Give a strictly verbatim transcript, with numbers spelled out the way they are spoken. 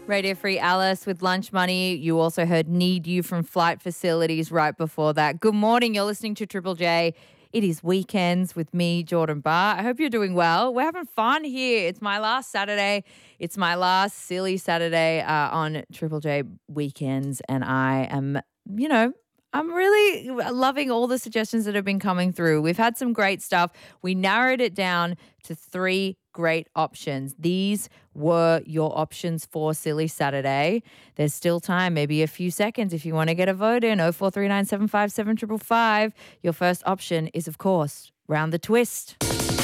Radio Free Alice with Lunch Money. You also heard Need You from Flight Facilities right before that. Good morning. You're listening to Triple J. It is weekends with me, Jordan Barr. I hope you're doing well. We're having fun here. It's my last Saturday. It's my last silly Saturday uh, on Triple J weekends. And I am, you know, I'm really loving all the suggestions that have been coming through. We've had some great stuff. We narrowed it down to three great options. These were your options for Silly Saturday. There's still time, maybe a few seconds if you want to get a vote in. oh four three nine seven five seven five five. Your first option is, of course, Round the Twist.